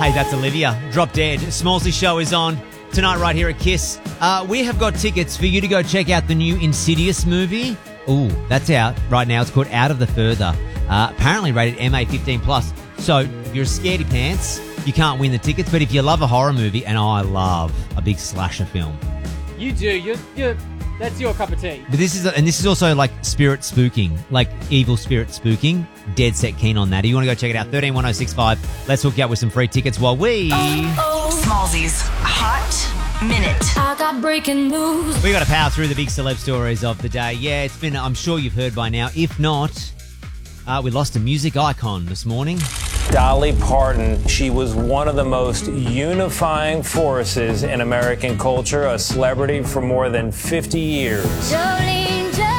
Hey, that's Olivia. Drop Dead. Smallsy show is on tonight right here at Kiss. We have got tickets for you to go check out the new Insidious movie. Ooh, that's out right now. It's called Out of the Further. Apparently rated MA 15+. So if you're a scaredy pants, you can't win the tickets. But if you love a horror movie, and I love a big slasher film. You do. That's your cup of tea. But this is also like spirit spooking, like evil spirit spooking. Dead set keen on that. If you want to go check it out, 131065. Let's hook you up with some free tickets while we... Smallsy's Hot Minute. I got breaking news. We got to power through the big celeb stories of the day. Yeah, it's been, I'm sure you've heard by now. If not, we lost a music icon this morning. Dolly Parton, she was one of the most unifying forces in American culture, a celebrity for more than 50 years. Jolene, Jolene.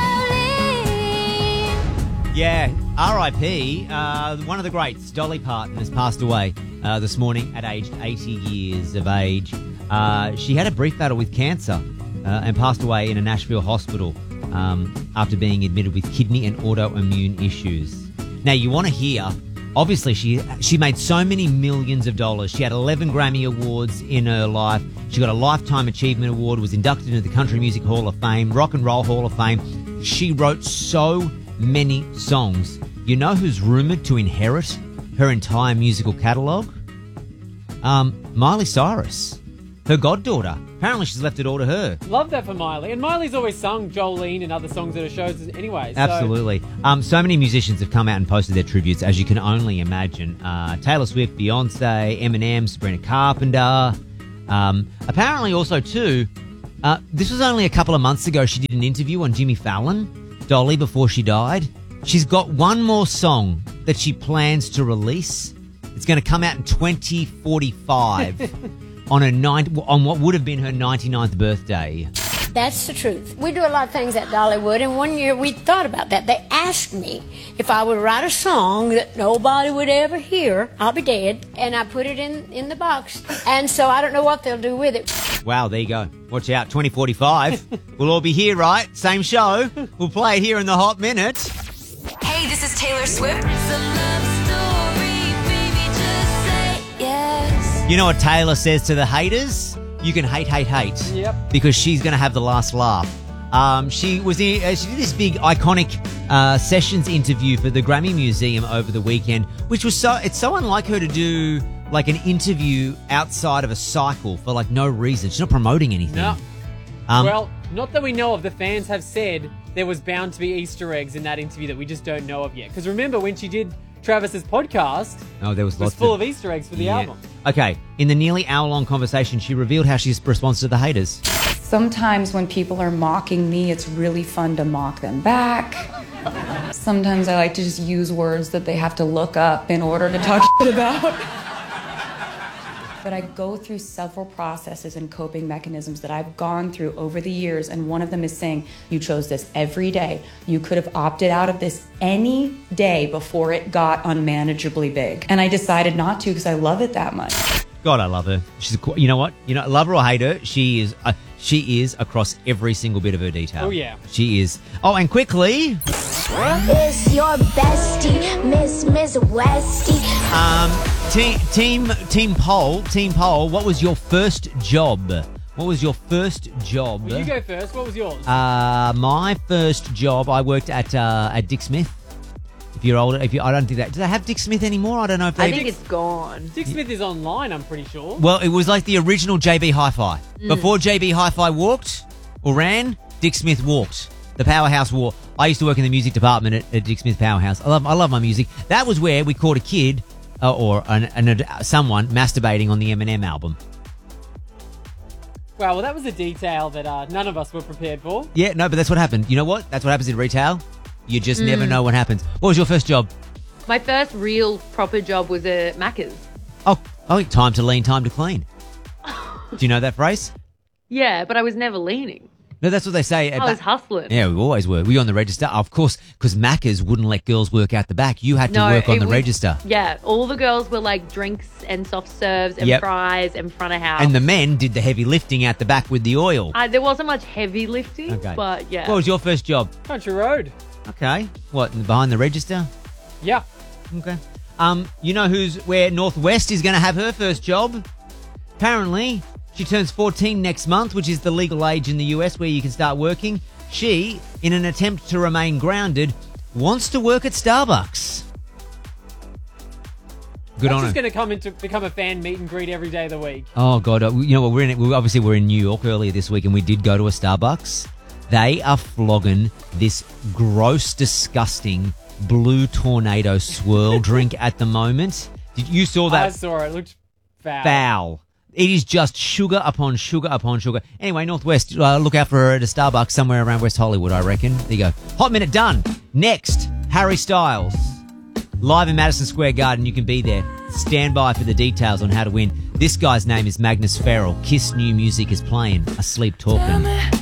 Yeah, R.I.P. One of the greats, Dolly Parton, has passed away this morning at age 80 years of age. She had a brief battle with cancer and passed away in a Nashville hospital after being admitted with kidney and autoimmune issues. Now, you want to hear... Obviously, she made so many millions of dollars. She had 11 Grammy Awards in her life. She got a Lifetime Achievement Award, was inducted into the Country Music Hall of Fame, Rock and Roll Hall of Fame. She wrote so many songs. You know who's rumoured to inherit her entire musical catalogue? Miley Cyrus, her goddaughter. Apparently, she's left it all to her. Love that for Miley. And Miley's always sung Jolene and other songs at her shows anyway. So. Absolutely. So many musicians have come out and posted their tributes, as you can only imagine. Taylor Swift, Beyonce, Eminem, Sabrina Carpenter. Apparently also, too, this was only a couple of months ago, she did an interview on Jimmy Fallon, Dolly, before she died. She's got one more song that she plans to release. It's going to come out in 2045. on what would have been her 99th birthday. That's the truth. We do a lot of things at Dollywood, and one year we thought about that. They asked me if I would write a song that nobody would ever hear. I'll be dead, and I put it in the box. And so I don't know what they'll do with it. Wow, there you go. Watch out, 2045. We'll all be here, right? Same show. We'll play it here in the Hot Minute. Hey, this is Taylor Swift. You know what Taylor says to the haters? You can hate. Yep. Because she's going to have the last laugh. She did this big iconic sessions interview for the Grammy Museum over the weekend, which was it's so unlike her to do like an interview outside of a cycle for like no reason. She's not promoting anything. No. Well, not that we know of. The fans have said there was bound to be Easter eggs in that interview that we just don't know of yet. Because remember when she did Travis's podcast, there was lots full of Easter eggs for the album. Okay, in the nearly hour-long conversation, she revealed how she responds to the haters. Sometimes when people are mocking me, it's really fun to mock them back. Sometimes I like to just use words that they have to look up in order to talk shit about. But I go through several processes and coping mechanisms that I've gone through over the years, and one of them is saying, you chose this every day. You could have opted out of this any day before it got unmanageably big. And I decided not to because I love it that much. God, I love her. You know what? Love her or hate her, she is across every single bit of her detail. Oh, yeah. She is. Oh, and quickly... It's your bestie, Miss Westie. Team poll, what was your first job? Well, you go first. What was yours? My first job, I worked at Dick Smith. If you're older, I don't think that. Do they have Dick Smith anymore? I don't know if they. I think it's gone. Dick Smith is online, I'm pretty sure. Well, it was like the original JB Hi-Fi. Before JB Hi-Fi walked or ran, Dick Smith walked. The Powerhouse War. I used to work in the music department at Dick Smith Powerhouse. I love my music. That was where we caught a kid or someone masturbating on the Eminem album. Wow, well, that was a detail that none of us were prepared for. Yeah, no, but that's what happened. You know what? That's what happens in retail. You just never know what happens. What was your first job? My first real proper job was at Macca's. Oh, time to lean, time to clean. Do you know that phrase? Yeah, but I was never leaning. No, that's what they say. I was hustling. Yeah, we always were. Were you on the register? Of course, because Macca's wouldn't let girls work out the back. You had to work on the register. Yeah, all the girls were like drinks and soft serves and fries and front of house. And the men did the heavy lifting out the back with the oil. There wasn't much heavy lifting, but yeah. What was your first job? Country Road. Okay. What, behind the register? Yeah. Okay. You know where Northwest is going to have her first job? Apparently, she turns 14 next month, which is the legal age in the US where you can start working. She, in an attempt to remain grounded, wants to work at Starbucks. Good on her. She's going to become a fan meet and greet every day of the week. Oh, God. You know what? We're in New York earlier this week, and we did go to a Starbucks. They are flogging this gross, disgusting blue tornado swirl drink at the moment. You saw that? I saw it. It looked foul. Foul. It is just sugar upon sugar upon sugar. Anyway, Northwest, look out for her at a Starbucks somewhere around West Hollywood, I reckon. There you go. Hot Minute done. Next, Harry Styles. Live in Madison Square Garden. You can be there. Stand by for the details on how to win. This guy's name is Magnus Farrell. Kiss new music is playing. Asleep Talking.